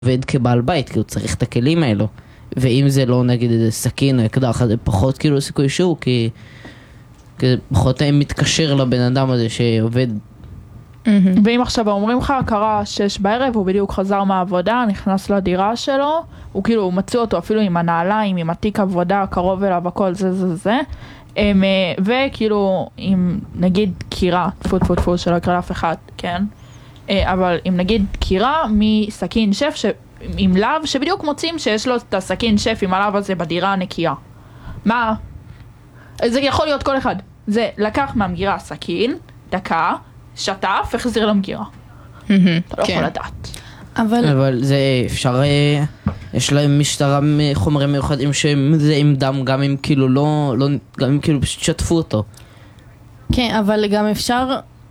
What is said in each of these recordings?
עובד כבעל בית, כי הוא צריך את הכלים האלו. ואם זה לא נגיד איזה סכין או אקדח, זה פחות כאילו סיכוי שהוא, כי פחות מתקשר לבן אדם הזה שעובד. ואם עכשיו אומרים לך, קרה 6 בערב, הוא בדיוק חזר מהעבודה, נכנס לדירה שלו, הוא כאילו מצא אותו אפילו עם הנעליים, עם התיק עבודה, קרוב אליו, הכל זה. וכאילו, עם נגיד קירה, טפו שלא יקרה לאף אחד, כן? אבל אם נגיד קירה מסכין שף, עם לב, שבדיוק מוצאים שיש לו את הסכין שף עם הלב הזה בדירה הנקייה. מה? זה יכול להיות כל אחד. זה לקח מהמגירה סכין, דקה, שטף, החזיר למגירה. אתה לא יכול לדעת. אבל זה אפשר, יש להם משטרה חומרים מיוחדים שזה עם דם, גם אם כאילו לא, גם אם כאילו פשוט שטפו אותו. כן, אבל גם אפשר,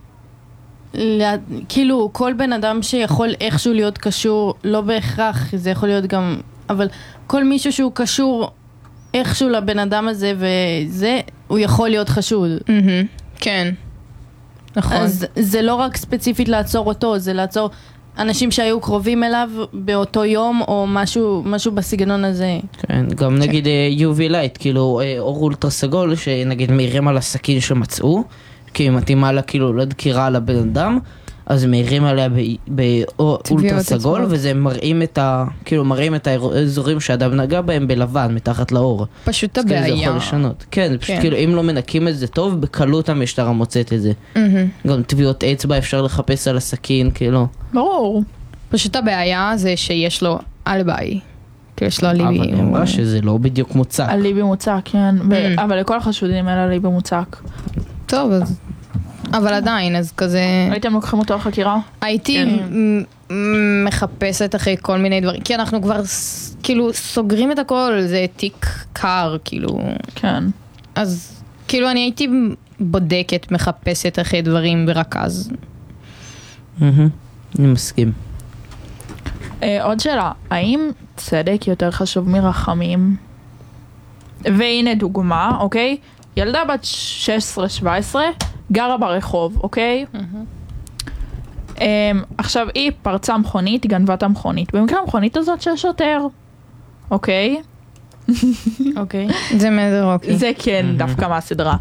כאילו כל בן אדם שיכול איכשהו להיות קשור, לא בהכרח, זה יכול להיות גם, אבל כל מישהו שהוא קשור איכשהו לבן אדם הזה וזה, הוא יכול להיות חשוד. כן. נכון. אז זה לא רק ספציפית לעצור אותו, זה לעצור אנשים שהיו קרובים אליו באותו יום או משהו בסגנון הזה. כן, גם נגיד UV light, כאילו אור אולטרה סגול, שנגיד מאירים על הסכין שמצאו, כי היא מתאימה לה כאילו לדקירה על הבן אדם, אז מאירים עליה באולטרה סגול, וזה מראים את האזורים שהאדם נגע בהם בלבן, מתחת לאור. פשוט הבעיה. זה יכול לשנות. כן, פשוט כאילו אם לא מנקים את זה טוב, בקלות המשטרה מוצאת את זה. גם טביעות אצבע אפשר לחפש על הסכין, כאילו. ברור. פשוט הבעיה זה שיש לו אלבי. יש לו אליבי. אבל אני אמרה שזה לא בדיוק מוצק. אליבי מוצק, כן. אבל לכל החשודים אין אליבי מוצק. טוב, אז... אבל עדיין, אז כזה... הייתם לוקחים אותו לחקירה? הייתי מחפשת אחרי כל מיני דברים, כי אנחנו כבר כאילו סוגרים את הכל, זה תיק קר, כאילו... כן. אז כאילו אני הייתי בודקת, מחפשת אחרי דברים ברכז. אני מסכים. עוד שאלה, האם צדק יותר חשוב מרחמים? והנה דוגמה, אוקיי? ילדה בת 16-17, גרה ברחוב, אוקיי? עכשיו היא פרצה מכונית, היא גנבה את המכונית. במקרה המכונית הזאת של שוטר, אוקיי? אוקיי. זה מזרוקי. זה כן, דווקא מהסדרה.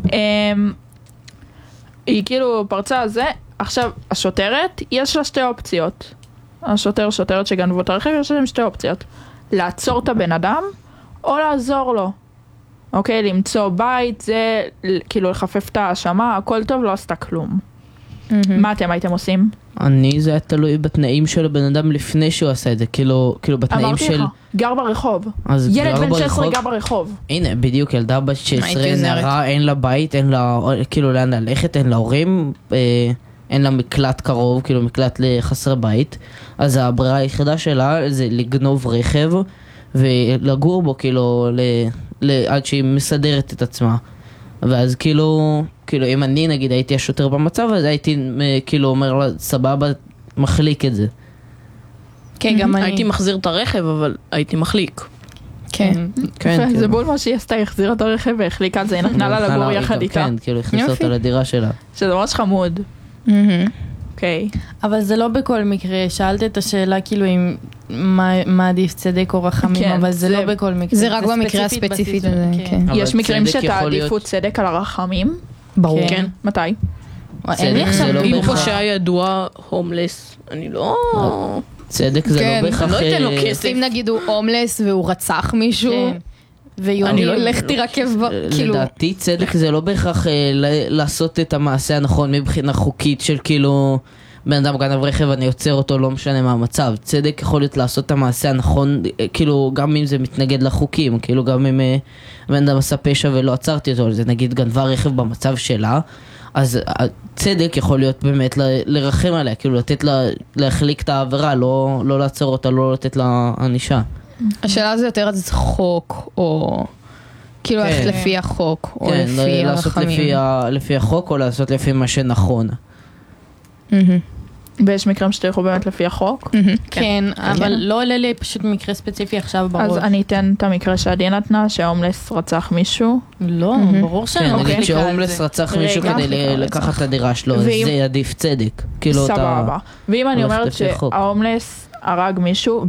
היא פרצה זה, עכשיו השוטרת, יש לה 2 אופציות. שוטרת שגנבו את הרכב, יש להם 2 אופציות. לעצור את הבן אדם, או לעזור לו. אוקיי, למצוא בית, זה כאילו לחפף את האשמה, הכל טוב, לא עשתה כלום. מה אתם הייתם עושים? זה היה תלוי בתנאים של הבן אדם לפני שהוא עשה את זה, כאילו בתנאים של... אמרתי לך, גר ברחוב. ילד בן 16 גר ברחוב. הנה, בדיוק, ילדה בת 16, נערה, אין לה בית, אין לה, כאילו לאן ללכת, אין לה הורים, אין לה מקלט קרוב, כאילו מקלט לחסר בית, אז הברירה היחידה שלה זה לגנוב רכב, ולגור בו כאילו עד שהיא מסדרת את עצמה. ואז כאילו אם אני נגיד הייתי השוטר במצב, אז הייתי כאילו אומר לה סבבה, מחליק את זה. כן, גם אני הייתי מחזיר את הרכב, אבל הייתי מחליק. כן. זה בול מה שהיא עשתה, החזירה את הרכב והחליקה את זה, היא נתנה לה לגור יחד איתה. כן, כאילו הכניסה אותה לדירה שלה. שזה ממש חמוד. אוקיי. אבל זה לא בכל מקרה, שאלת את השאלה כאילו אם מה עדיף צדק או רחמים, אבל זה לא בכל מקרה. זה רק במקרה הספציפית הזה, כן. יש מקרים שתעדיפו צדק על הרחמים? ברור. כן. מתי? אם פושע ידוע הומלס, אני לא... צדק זה לא בהכרח... לא אתן לו כסף. אם נגיד הוא הומלס והוא רצח מישהו, אני לא הולך תירקב כאילו... לדעתי צדק זה לא בהכרח לעשות את המעשה הנכון מבחינה חוקית של כאילו... בן אדם גנב רכב, אני יוצר אותו, לא משנה מה המצב. צדק יכול להיות לעשות את המעשה הנכון, כאילו גם אם זה מתנגד לחוקים, כאילו גם אם בן אדם עשה פשע ולא עצרתי אותו, זה נגיד גנבה רכב במצב שלה, אז צדק יכול להיות באמת לרחם עליה, כאילו לתת לה, להחליק את העבירה, לא לעצור אותה, לא לתת לה ענישה. השאלה זה יותר אז חוק, או כאילו ללכת לפי החוק, או לפי הרחמים. לפי החוק, או לעשות לפי מה שנכון. ויש מקרים שתלכו באמת לפי החוק? כן, אבל לא עולה לי פשוט מקרה ספציפי עכשיו בראש. אז אני אתן את המקרה שעדי נתנה, שההומלס רצח מישהו. לא, ברור שאני לא מחליקה על זה. כן, נגיד שההומלס רצח מישהו כדי לקחת את הדירה שלו, זה עדיף צדק. סבבה. ואם אני אומרת שההומלס הרג מישהו